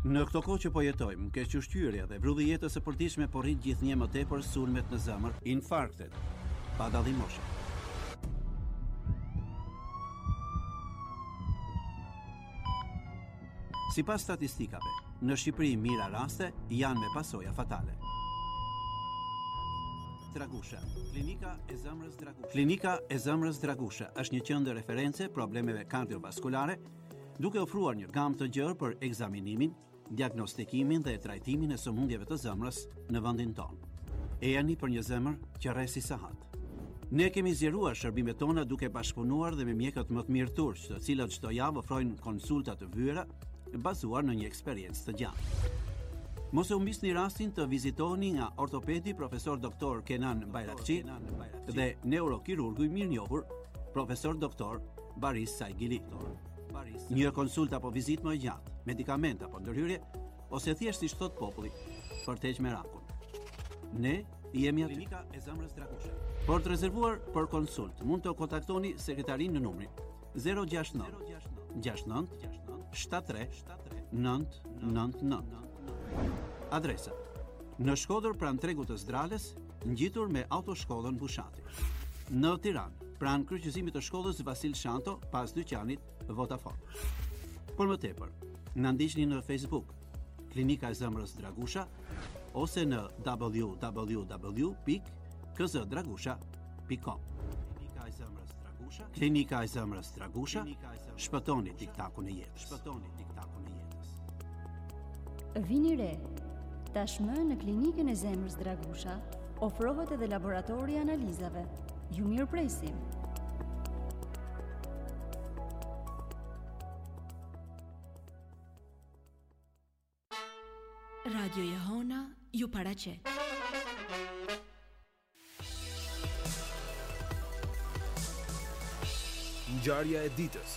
Në këto kohë që po jetojmë, kequshqyrja dhe vrulli jetës së përditshme po rrit gjithnjë më tepër sulmet në zemër, infarktet, pa dallim moshe. Sipas statistikave, në Shqipëri mira raste janë me pasoja fatale. Dragusha. Klinika e zemrës Dragusha. Klinika e zemrës Dragusha është një qendër referencë problemeve kardiovaskulare, duke ofruar një gamë të gjerë për ekzaminimin, diagnostikimin dhe trajtimin e sëmundjeve të zemrës në vendin tonë. E jani për një zemër që rresi sahat. Ne kemi zgjeruar shërbimet tona duke bashkëpunuar dhe me mjekët më të mirë turq, të cilët çdo javë ofrojnë konsulta të vëra bazuar në një eksperiencë të gjatë. Mos e humbisni rastin të vizitoni nga ortopedi profesor doktor Kenan Bayrakçi dhe neurokirurgu i mirënjohur profesor doktor Baris Saigili. Një konsultë apo vizitë më e gjatë, medikament apo ndërhyrje, ose thjesht si thot populli, për të heqë merakun. Ne jemi aty. Klinika e zemrës Dragusha. Për të rezervuar për konsultë, mund të kontaktoni sekretarin në numrin 069 69 73 999. Adresa: në Shkodër pranë tregut të Zdrales, ngjitur me autoshkollën Bushati. Në Tiranë, pranë kryqëzimit të shkollës Vasil Shanto, pas dyqanit Vodafone. Por më tepër, na ndiqni në Facebook, Klinika e zemrës Dragusha, ose në www.kzdragusha.com. Klinika e zemrës Dragusha. Klinika e zemrës Dragusha. Shpëtoni diktakun e jetës. Shpëtoni diktakun e jetës. Vini re. Tashmë në Klinikën e zemrës Dragusha ofrohet edhe laboratori i analizave. Ju mirëpresim. Radio Jehona ju paraqet. Ngjarja e ditës.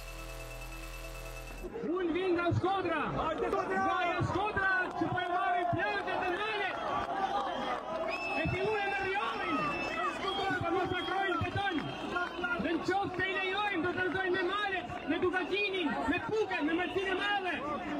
Unë vin nga Shkodra. Nga Shkodra që po e marrin plazhet e Veles. E fillojnë me rjomin. Shkodra po mos akrojnë beton. Dhe në qoftë se i lejojmë, do të rëzojnë me male, me Ducatinin, me Puken, me Mercinë e Madhe.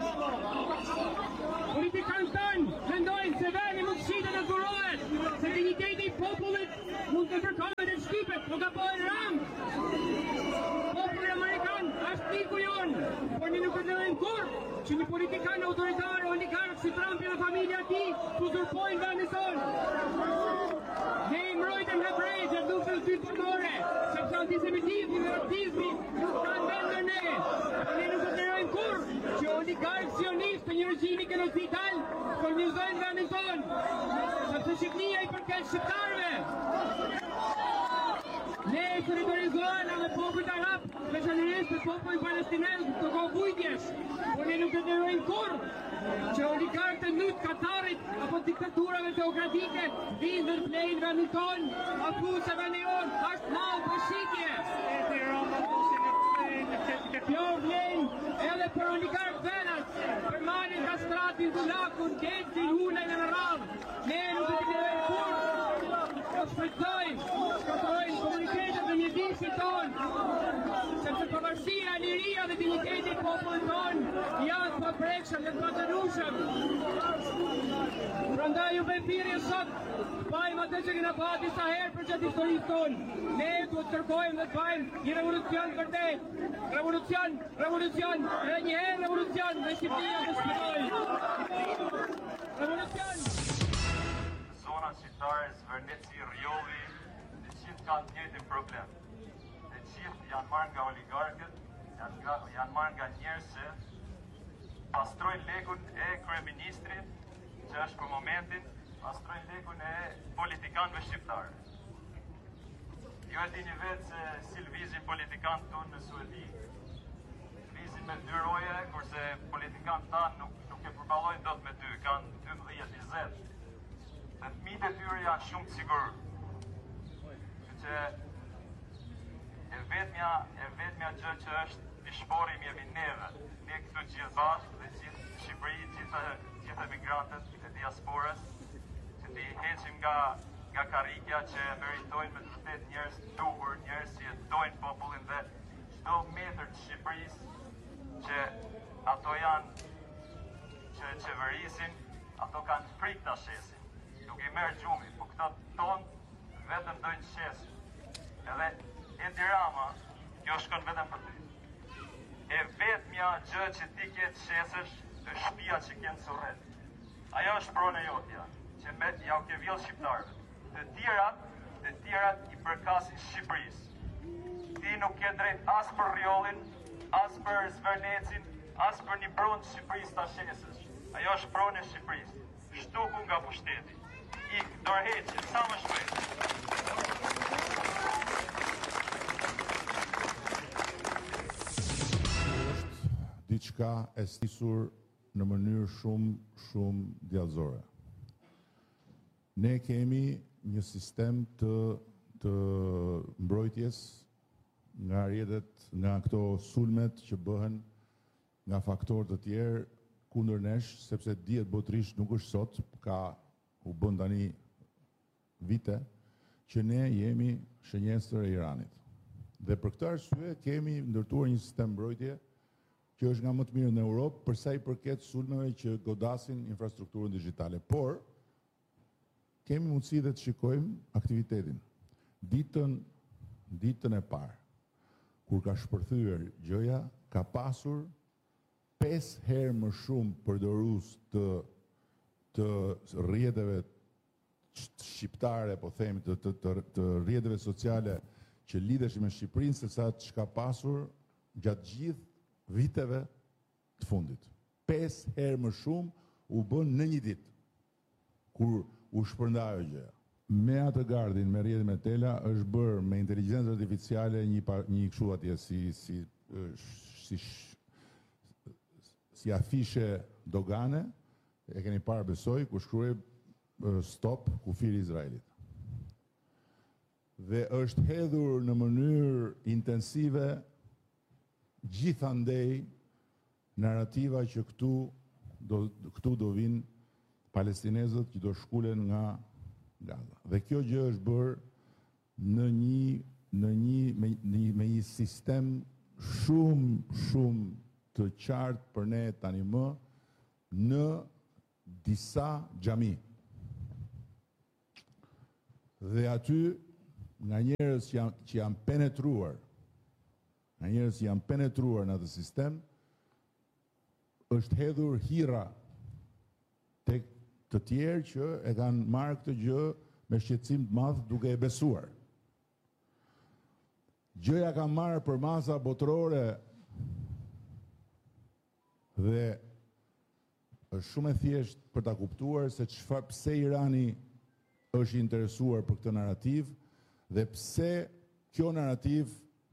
Politikanë tanë mendojnë se veni mund shite dhe zurohet, se digniteti i popullit mund të përkohet e shtypet, nuk ka pojnë ramë. Populli Amerikan është miku jonë, por një nuk e lëvejnë kur që një politikan autoritar oligark si Trumpi dhe familja ti të uzurpojnë vendin tonë. Ne i mbrojtëm hebrejt e dufën ty përmore, sepse antisemitizmi dhe rasizmi kanë vendër ne. Ne nuk e lëvejnë kur që oligark sionist të një regjimi genocital kolonizojnë vendin tonë, sepse Shqipënia i përket shqiptarëve. Ne e solidarizohen me popujt arab, veçanërisht me popujt palestinez të kohë vujtjes, por ne nuk e nderojmë kurrë që oligarkët e Lut Katarit apo diktaturave teokratike vinë dhe vlejnë vendin tonë, apo se vendi jonë është mall për shitje. Kjo vlen edhe për oligarkët venas, për malin kastratin, Dulakun, Gecin, Hulajn e në radhë. Ne nuk e nderojmë kurrë. Shfrytëzojnë komunitetet dhe mjedisit tonë, sepse pavarësia, liria dhe digniteti i popullit tonë janë të paprekshëm dhe të patërueshëm. Prandaj ju bëjmë thirrje sot, bëjmë atë që kena bërë disa herë për gjatë historisë tonë. Ne duhet të kërkojmë dhe të bëjmë një revolucion vërtet. Revolucion, edhe një herë revolucion dhe Shqipëria të shpëtojë. Revolucion! Zona shqiptare, Zvërneci, Rjovi, të gjithë kanë të njëjtin problem. Të gjithë janë marrë nga oligarkët, janë marrë nga njerëz që pastrojnë lekun e kryeministrit, që është për momentin, pastrojnë lekun e politikanëve shqiptarë. Ju e dini vetë se si lëvizin politikanët tonë në Suedi. Lëvizin me 2 roje, kurse politikanët tanë nuk e përballojnë dot me 2, kanë 12-20. Dhe fëmijët e tyre janë shumë të sigurë. Që e vetmja gjë që është pishporim jemi neve. Ne këtu gjithë bashkë dhe gjithë Shqipëri, gjithë emigrantët e diasporës, që t'i heqim nga karrikja që meritojnë me të vërtet njerëz të duhur, njerëz që jetojnë popullin dhe çdo metër të Shqipërisë që ato janë që e qeverisin, ato kanë frikë ta shesin. Nuk I merr gjumi, po këta tonë vetëm dojnë shesin. Edhe Edi Rama, kjo shkon vetëm për ty. E vetmja gjë që ti ke të shesësh të shtëpia që ke në Surret. Ajo është pronë e jotja, që ja u ke vjellë shqiptarëve. Të tjerat I përkasin Shqipërisë. Ti nuk ke drejt as për Rjollin, as për Zvernecin, as për një pronë të Shqipërisë ta shesësh. Ajo është pronë e Shqipërisë. Shtuku nga pushteti. Ik dorëheqje sa më shpejt. Diçka e stisur në mënyrë shumë djallëzore. Ne kemi një sistem të mbrojtjes nga rrjetet, nga këto sulmet që bëhen nga faktorë të tjerë kundër nesh, sepse dihet botërisht nuk është sot, u bën tani vite që ne jemi shënjestër e Iranit. Dhe për këtë arsye kemi ndërtuar një sistem mbrojtje që është nga më të mirë në Europë për sa I përket sulmeve që godasin infrastrukturën digjitale. Por kemi mundësi dhe të shikojmë aktivitetin. Ditën e parë, kur ka shpërthyer gjëja, ka pasur 5 herë më shumë përdorues të rrjeteve shqiptare, po themi, të rrjeteve sociale që lidheshin me Shqipërinë, se sa ç'ka pasur gjatë gjithë viteve të fundit. 5 herë më shumë u bën në një ditë, kur u shpërndai gjëja. Me atë gardin, me rrjetin me tela, është bërë me inteligjencë artificiale një kështu atje si afishe dogane, e keni parë besoj, ku shkruaj stop kufiri Izraelit. Dhe është hedhur në mënyrë intensive gjithandej narrativa që këtu do vinë palestinezët që do shkulen nga Gaza. Dhe kjo gjë është bërë me një sistem shumë të qartë për ne tani më në disa xhami. Dhe aty nga njerëz që janë penetruar në atë sistem, është hedhur hira tek të tjerë që e kanë marrë këtë gjë me shqetësim të madh duke e besuar. Gjëja ka marrë për masa botërore dhe është shumë e thjeshtë për ta kuptuar se pse Irani është interesuar për këtë narrativ dhe pse kjo narrativ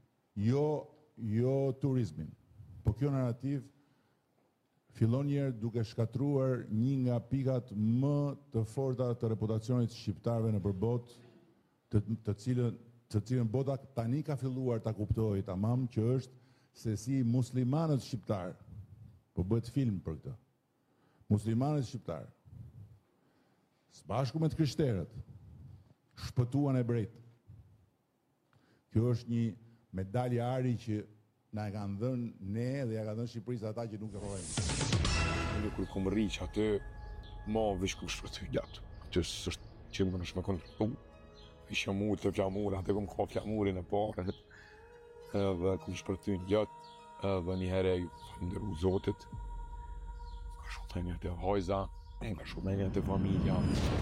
jo turizmin, po kjo narrativ fillon njerë duke shkatruar një nga pikat më të forta të reputacionit shqiptarëve në përbot, të cilën bota tani ka filluar ta kuptojë tamam, që është se si muslimanët shqiptarë, po bëhet film për këtë, muslimanët shqiptarë, së bashku me të krishterët, shpëtuan ebrejt. Kjo është një medalje ari që na e kanë dhënë ne dhe ja ka dhënë Shqipërisë ata që nuk e provojnë. Unë kur kom rriq atë, ma vish ku shpërthy gjatë. Që s'është që më nëshme kontrolu. Isha murë të flamurë, atë kom ka flamurin e parë. Edhe ku shpërthy gjatë, edhe një herë ju falënderu Zotit. Ka shumë të një të hajza, ka shumë të një të familja.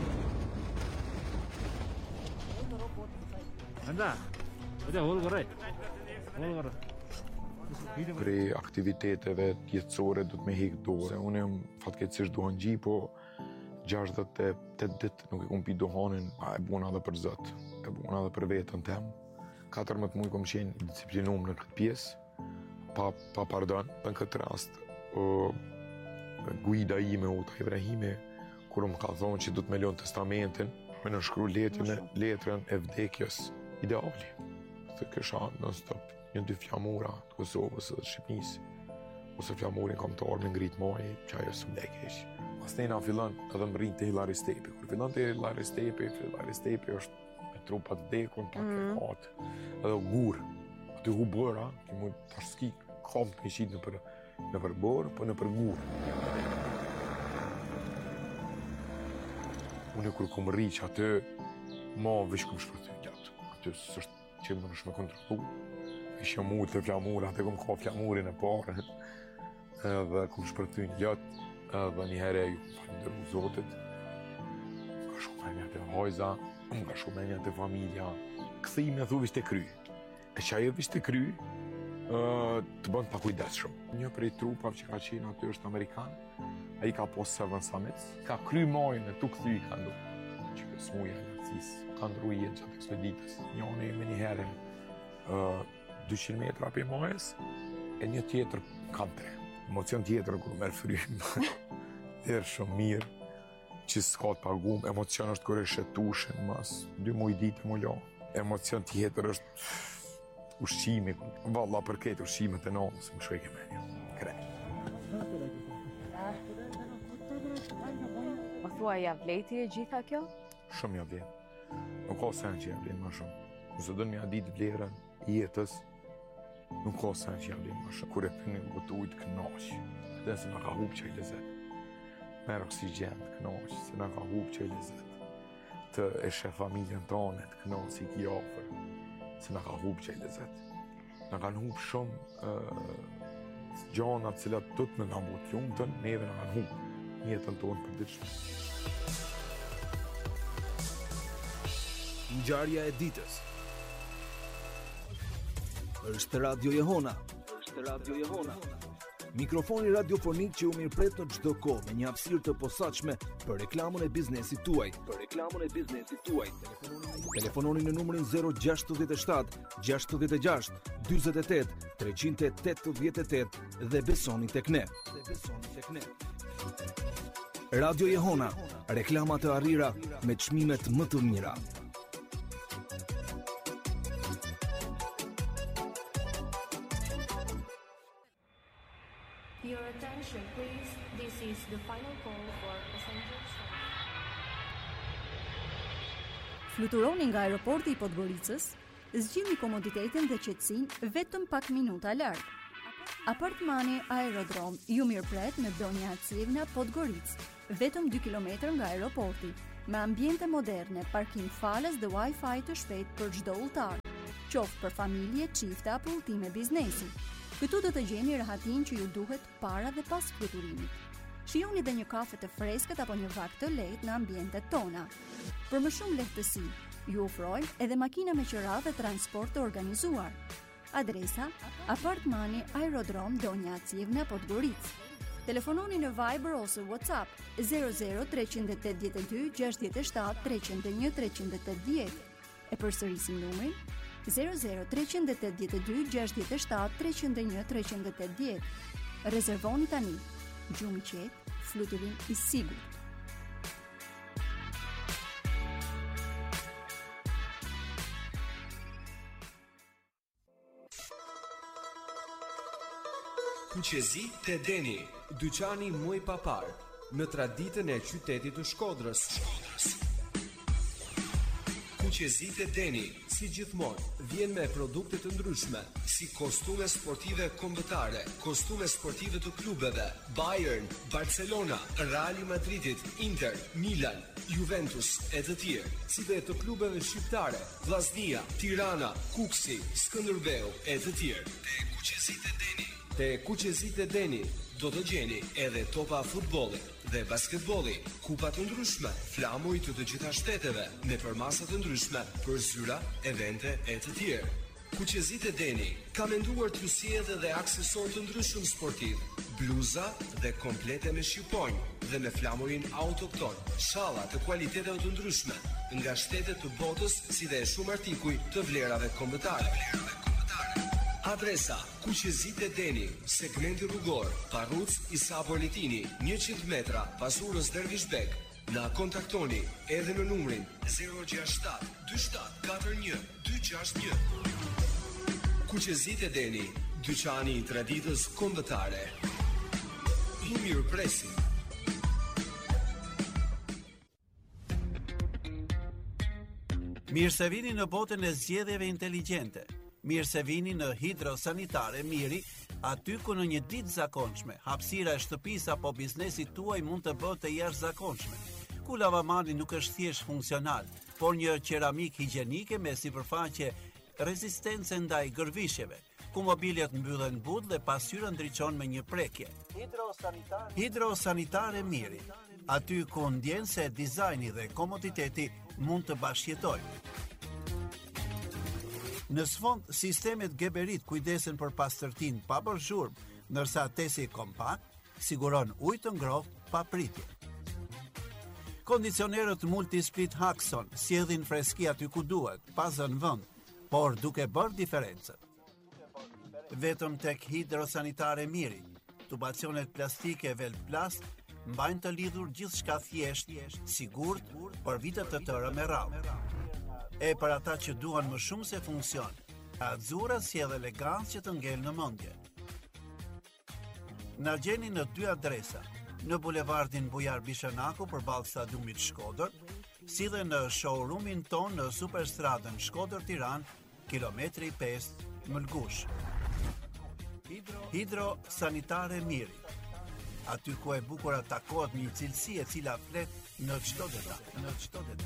Prej aktiviteteve jetësore du të me hikë dorë. Unë jam fatkeqësisht duhanxhi, po 68 ditë nuk e kom pi duhanin, e bona edhe për Zot, e bona edhe për veten tem. 14 muaj kom qenë disciplinuar në këtë pjesë, pa pardon. Në këtë rast, guida ime, Uta Ibrahimi, kur më ka thonë që du të me lënë testamentin, me nënshkru letrën e vdekjes ideali. Të kësha non-stop një 2 flamura të Kosovës dhe Shqipnisë, ose flamurin kam të orë me ngritë maji, që ajo së mdekesh. Astena fillon edhe më rrinë të Hilari Stepi. Kur fillon të Hilari Stepi është me trupat vdekun, pak e katë, edhe gurë. Aty hu bëra, ki mu të arski, kam të me qitë në për borë, po në për gurë. Unë kur kum rriq aty, ma veç kum shpërthy gjatë. Aty s'është që më nëshme kontrolu. Ishë mu të flamur, atë kum ka flamurin e parë. Edhe kum shpërthy gjatë, edhe një herë ju falenderu Zotit. Ka shumë menja të hajza, ka shumë menja të familja. Këthime thu vishte kry. E që ajo vishte kry, të bënd pa kujdesshëm. Një prej trupave që ka qenë aty është Amerikan, a i ka po 7 Summits, ka kry majën e tu këthy ka ndu, që kësë muja e nërcis, ka ndru jetë gjatë ekspeditës. Njone me një herë 200 metra për majës, e një tjetër kam 3. Emocion tjetër kërë merë frymë, tërë shumë mirë, që s'ka të pagum, emocion është kërë e shetushin, mas 2 muj ditë më lo. Emocion tjetër është ushqimi, valla përket ushqimet e nonës, më shvej ke menja, krejt. Më thua, ja vleti e gjitha kjo? Shumë ja vlen. Nuk ka sen që ja vlen ma shumë. Nëse dënë mja ditë vlerën jetës, nuk ka sen që ja vlen ma shumë. Kur e pëni këtë ujtë kënaqë, dhe se nga ka hupë që i lezet. Merë oksigen të kënaqë, se nga ka hupë që i lezet. Të eshe familjen tonë, të kënaqë si ki ofër, se nga ka hupë që i lezet. Nga kanë hupë shumë gjanat cilat të të me nga mbutë lumëtën, neve nga kanë hupë jetën tonë për ditëshme. Ngjarja e ditës. Është Radio Jehona. Mikrofoni radiofonik që u mirëpret në çdo kohë me një hapësirë të posaçme për reklamën e biznesit tuaj. Telefononi në numrin 067 66 48 388 dhe besoni tek ne. Radio Jehona, reklama të arrira me çmimet më të mira. Your attention, please. This is the final call for passengers. Fluturoni nga aeroporti i Podgoricës, zgjidhni komoditetin dhe qetësinë vetëm pak minuta larg. Apartmani Aerodrom ju mirëpret me Donja Acivna Podgoricë, vetëm 2 km nga aeroporti, me ambiente moderne, parkim falas dhe Wi-Fi të shpejt për çdo udhëtar, qoftë për familje, çifte apo udhëtime biznesi. Këtu do të gjeni rahatin që ju duhet para dhe pas fluturimit. Shijoni dhe një kafe të freskët apo një vakt të lehtë në ambientet tona. Për më shumë lehtësi, ju ofrojmë edhe makina me qira dhe transport të organizuar. Adresa: Apartmani Aerodrom Donja Acivna Podgoricë. Telefononi në Viber ose WhatsApp 00 382 67 301 380. E përsërisim numrin 00 382 67 301 380. Rezervoni tani. Gjumë i qetë, fluturim i sigurt. Kuqezi te Deni, dyqani më i papar në traditën e qytetit të Shkodrës. Kuqezi te Deni, si gjithmonë, vjen me produkte të ndryshme, si kostume sportive kombëtare, kostume sportive të klubeve, Bayern, Barcelona, Real Madridit, Inter, Milan, Juventus e të tjerë, si dhe të klubeve shqiptare, Vllaznia, Tirana, Kuksi, Skënderbeu e të tjerë. Te Kuqezit e Deni do të gjeni edhe topa futbolli dhe basketbolli, kupa të ndryshme, flamuj të të gjitha shteteve, me përmasa të ndryshme për zyra, evente e të tjerë. Kuqezit e Deni ka menduar t'ju sjellë edhe aksesor të ndryshëm sportiv, bluza dhe komplete me shqiponjë dhe me flamurin autokton, shalla të kualiteteve të ndryshme nga shtetet të botës, si dhe shumë artikuj të vlerave kombëtare. Adresa: Kuqezit e Deni, segmenti rrugor, Parruc Isa Politini, 100 metra pas urës Dervishbek. Na kontaktoni edhe në numrin 067 27 41 261. Kuqezit e Deni, dyqani i traditës kombëtare. Ju mirëpresim. Mirë se vini në botën e zgjedhjeve inteligjente. Mirë se vini në Hidrosanitare Miri, aty ku në një ditë zakonshme, hapësira e shtëpisë apo biznesit tuaj mund të bëhet e jashtëzakonshme. ku lavamani nuk është thjesht funksional, por një qeramik higjienike me sipërfaqe rezistence ndaj gërvishjeve, ku mobiljet mbyllen but dhe pasqyra ndriçon me një prekje. Hidrosanitare Miri, aty ku ndjen se dizajni dhe komoditeti mund të bashkëjetojnë. Në sfond, sistemet Geberit kujdesen për pastërtinë pa bërë zhurmë, ndërsa tesi kompakt siguron ujë të ngrohtë pa pritje. Kondicionerët Multisplit Haxon sjellin freski aty ku duhet, pa zënë vend, por duke bërë diferencën. Vetëm tek Hidrosanitare Miri, tubacionet plastike Velplast mbajnë të lidhur gjithçka thjesht, sigurt për vite të tëra me radhë. E për ata që duan më shumë se funksion, Azzurra sjell elegancë që të ngel në mendje. Na gjeni në 2 adresa, në bulevardin Bujar Bishanaku përballë stadiumit Shkodër, si dhe në showroomin ton në Superstradën Shkodër-Tiranë, kilometri 5 Mëlgush. Hidrosanitare Miri, aty ku e bukura takohet një cilësi e cila flet në çdo detaj.